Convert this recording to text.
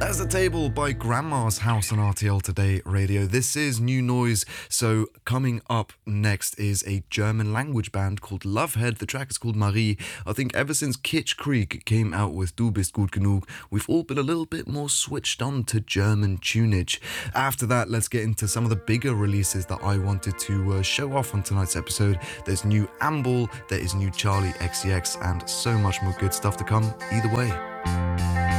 As the Table by Grandma's House on RTL Today Radio. This is New Noise. So coming up next is a German language band called Lovehead. The track is called Marie. I think ever since Kitsch Creek came out with Du bist gut genug, we've all been a little bit more switched on to German tunage. After that, let's get into some of the bigger releases that I wanted to show off on tonight's episode. There's new Amble, there is new Charlie XCX, and so much more good stuff to come either way.